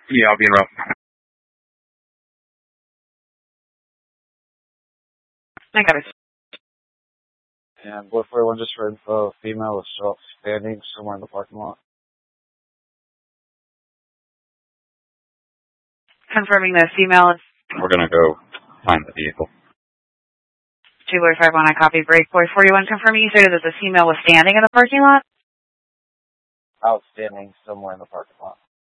Yeah, I'll be in row. I got it. And boy 41 just for info, female is still standing somewhere in the parking lot. Confirming the female is We're going to go find the vehicle. 251, I copy. Break boy 41, confirming you said that the female was standing in the parking lot? Outstanding somewhere in the parking lot.